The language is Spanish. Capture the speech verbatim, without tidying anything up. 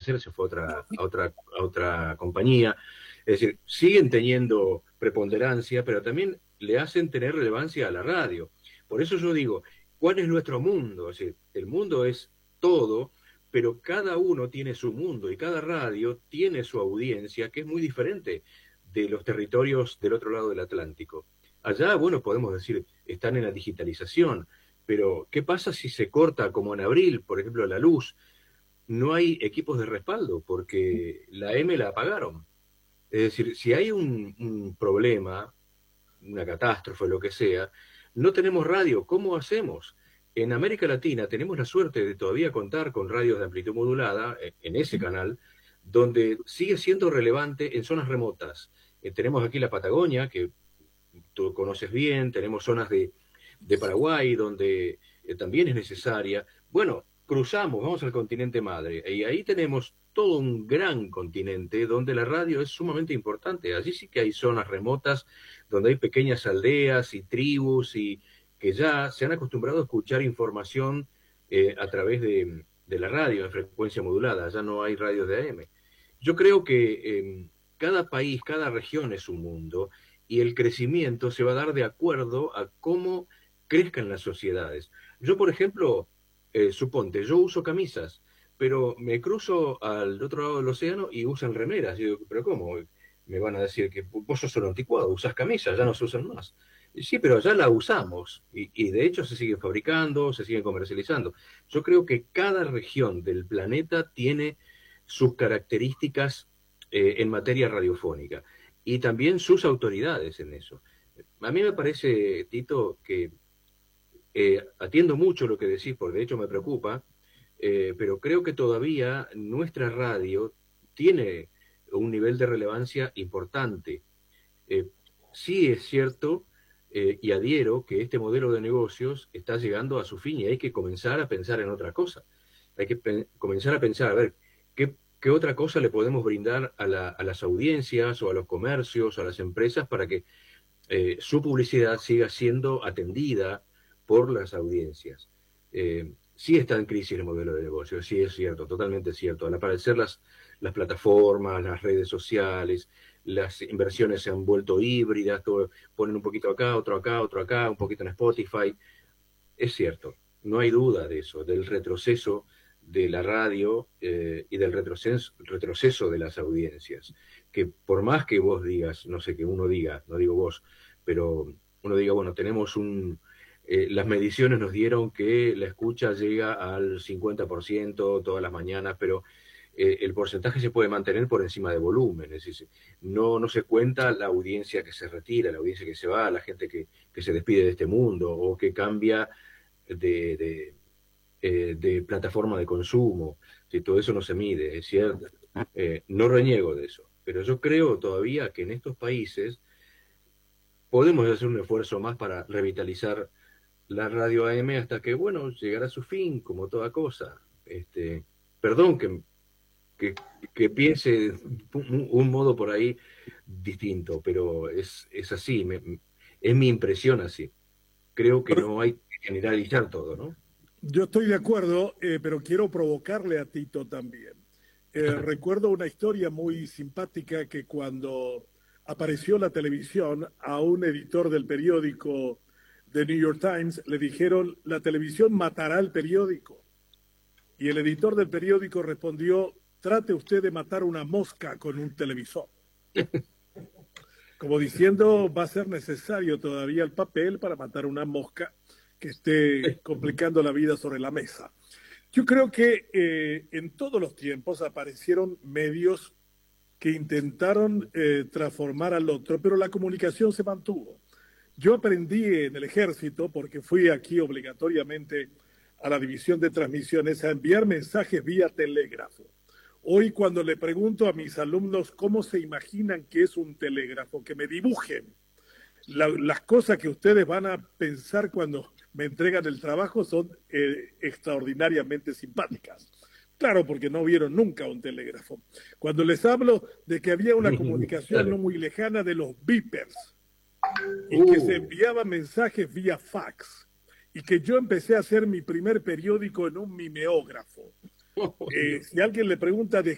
desaparecer, se fue a otra, a otra, a otra compañía. Es decir, siguen teniendo preponderancia, pero también le hacen tener relevancia a la radio. Por eso yo digo, ¿cuál es nuestro mundo? Es decir, el mundo es todo, pero cada uno tiene su mundo y cada radio tiene su audiencia, que es muy diferente de los territorios del otro lado del Atlántico. Allá, bueno, podemos decir, están en la digitalización, pero ¿qué pasa si se corta, como en abril, por ejemplo, la luz? No hay equipos de respaldo porque la M la apagaron. Es decir, si hay un, un problema, una catástrofe, lo que sea, no tenemos radio. ¿Cómo hacemos? En América Latina tenemos la suerte de todavía contar con radios de amplitud modulada en ese canal, donde sigue siendo relevante en zonas remotas. Eh, tenemos aquí la Patagonia, que tú conoces bien, tenemos zonas de, de Paraguay, donde eh, también es necesaria. Bueno, cruzamos, vamos al continente madre, y ahí tenemos todo un gran continente donde la radio es sumamente importante. Allí sí que hay zonas remotas, donde hay pequeñas aldeas y tribus, y que ya se han acostumbrado a escuchar información eh, a través de, de la radio en frecuencia modulada, ya no hay radios de A M. Yo creo que eh, cada país, cada región es un mundo, y el crecimiento se va a dar de acuerdo a cómo crezcan las sociedades. Yo, por ejemplo, eh, suponte, yo uso camisas, pero me cruzo al otro lado del océano y usan remeras. Y digo, ¿pero cómo? Me van a decir que vos sos un anticuado, usás camisas, ya no se usan más. Y sí, pero ya la usamos, y, y de hecho se sigue fabricando, se sigue comercializando. Yo creo que cada región del planeta tiene sus características eh, en materia radiofónica, y también sus autoridades en eso. A mí me parece, Tito, que eh, atiendo mucho lo que decís, porque de hecho me preocupa, eh, pero creo que todavía nuestra radio tiene un nivel de relevancia importante. Eh, sí es cierto, eh, y adhiero, que este modelo de negocios está llegando a su fin y hay que comenzar a pensar en otra cosa. Hay que comenzar a pensar, a ver, ¿qué ¿qué otra cosa le podemos brindar a, la, a las audiencias o a los comercios o a las empresas para que eh, su publicidad siga siendo atendida por las audiencias? Eh, sí está en crisis el modelo de negocio, sí es cierto, totalmente cierto. Al aparecer las, las plataformas, las redes sociales, las inversiones se han vuelto híbridas, todo, ponen un poquito acá, otro acá, otro acá, un poquito en Spotify. Es cierto, no hay duda de eso, del retroceso de la radio eh, y del retroceso, retroceso de las audiencias, que por más que vos digas, no sé, que uno diga, no digo vos, pero uno diga, bueno, tenemos un, eh, las mediciones nos dieron que la escucha llega al cincuenta por ciento todas las mañanas, pero eh, el porcentaje se puede mantener por encima de volumen, es decir, no, no se cuenta la audiencia que se retira, la audiencia que se va, la gente que, que se despide de este mundo o que cambia de... de Eh, de plataforma de consumo, si todo eso no se mide, es cierto, eh, no reniego de eso, pero yo creo todavía que en estos países podemos hacer un esfuerzo más para revitalizar la radio A M hasta que, bueno, llegará a su fin, como toda cosa. Este, perdón que, que, que piense un, un modo por ahí distinto, pero es, es así, me, es mi impresión así. Creo que no hay que generalizar todo, ¿no? Yo estoy de acuerdo, eh, pero quiero provocarle a Tito también. Eh, recuerdo una historia muy simpática que cuando apareció la televisión, a un editor del periódico The New York Times le dijeron, la televisión matará el periódico. Y el editor del periódico respondió, trate usted de matar una mosca con un televisor. Como diciendo, va a ser necesario todavía el papel para matar una mosca que esté complicando la vida sobre la mesa. Yo creo que eh, en todos los tiempos aparecieron medios que intentaron eh, transformar al otro, pero la comunicación se mantuvo. Yo aprendí en el ejército, porque fui aquí obligatoriamente a la división de transmisiones, a enviar mensajes vía telégrafo. Hoy cuando le pregunto a mis alumnos cómo se imaginan que es un telégrafo, que me dibujen la, las cosas que ustedes van a pensar cuando me entregan el trabajo son eh, extraordinariamente simpáticas. Claro, porque no vieron nunca un telégrafo. Cuando les hablo de que había una comunicación no muy lejana de los beepers y que se enviaban mensajes vía fax y que yo empecé a hacer mi primer periódico en un mimeógrafo. Eh, si alguien le pregunta,